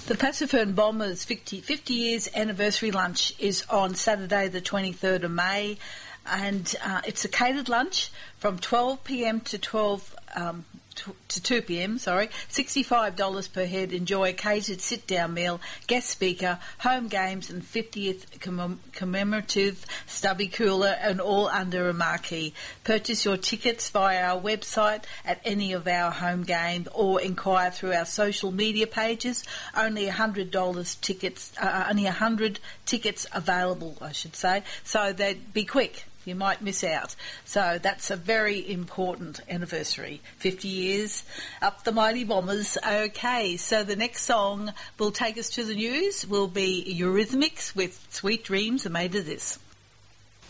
The Pasifern Bombers 50 years anniversary lunch is on Saturday the 23rd of May, and it's a catered lunch from 12 p.m. to 2 p.m, $65 per head. Enjoy a catered sit-down meal, guest speaker, home games and 50th commemorative stubby cooler, and all under a marquee. Purchase your tickets via our website at any of our home games or inquire through our social media pages. Only $100 tickets, only 100 tickets available, I should say, so be quick. You might miss out. So that's a very important anniversary. 50 years, up the mighty Bombers. Okay, so the next song will take us to the news will be Eurythmics with Sweet Dreams Are Made of This.